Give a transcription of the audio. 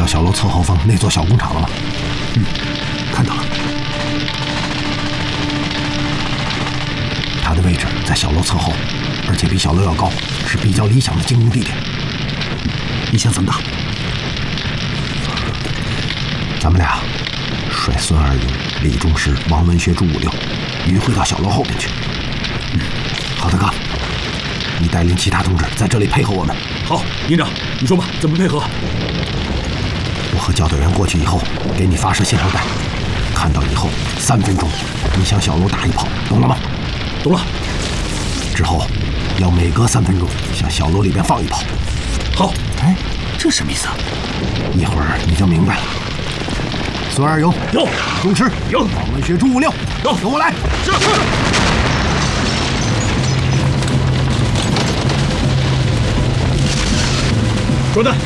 到小楼侧后方那座小工厂了吗？看到了。他的位置在小楼侧后，而且比小楼要高，是比较理想的经营地点。你想怎么打？咱们俩率孙二营、李仲石、王文学、朱五六迂回到小楼后面去。好的，哥，你带领其他同志在这里配合我们。 好，营长，你说吧，怎么配合？ 我和教导员过去以后，给你发射信号弹，看到以后3分钟，你向小楼打一炮，懂了吗？ 懂了。 之后要每隔3分钟向小楼里边放一炮。 好。 哎，这什么意思啊？ 一会儿你就明白了。孙二勇有， 仲石有， 王文学、朱五六有， 跟我来。 是。装弹。